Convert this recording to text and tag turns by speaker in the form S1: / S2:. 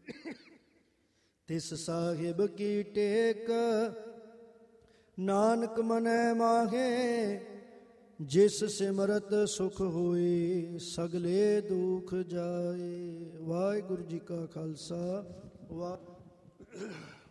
S1: ਤਿਸ ਸਾਹਿਬ ਕੀ ਟੇਕ ਨਾਨਕ ਮਨੈ ਮਾਹੇ। ਜਿਸ ਸਿਮਰਤ ਸੁਖ ਹੋਏ ਸਗਲੇ ਦੁਖ ਜਾਏ। ਵਾਹਿਗੁਰੂ ਜੀ ਕਾ ਖਾਲਸਾ ਵਾਹਿਗੁਰੂ।